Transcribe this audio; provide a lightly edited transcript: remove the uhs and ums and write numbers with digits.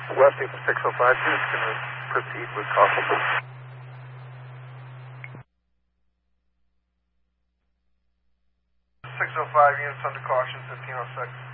West Eagle 605, units going to proceed with caution. 605 units under caution, 1506.